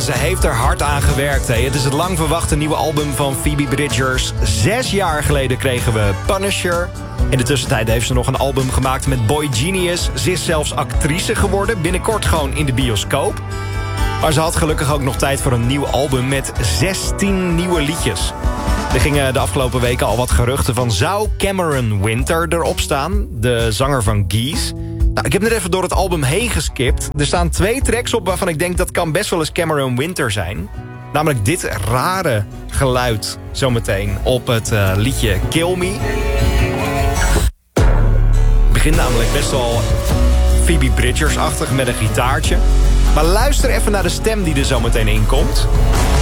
ze heeft er hard aan gewerkt. Hè. Het is het lang verwachte nieuwe album van Phoebe Bridgers. 6 jaar geleden kregen we Punisher. In de tussentijd heeft ze nog een album gemaakt met Boy Genius. Ze is zelfs actrice geworden. Binnenkort gewoon in de bioscoop. Maar ze had gelukkig ook nog tijd voor een nieuw album met 16 nieuwe liedjes. Er gingen de afgelopen weken al wat geruchten van... zou Cameron Winter erop staan? De zanger van Geese. Nou, ik heb net even door het album heen geskipt. Er staan 2 tracks op waarvan ik denk... dat kan best wel eens Cameron Winter zijn. Namelijk dit rare geluid zometeen op het liedje Kill Me. Het begint namelijk best wel Phoebe Bridgers-achtig met een gitaartje. Maar luister even naar de stem die er zometeen in komt.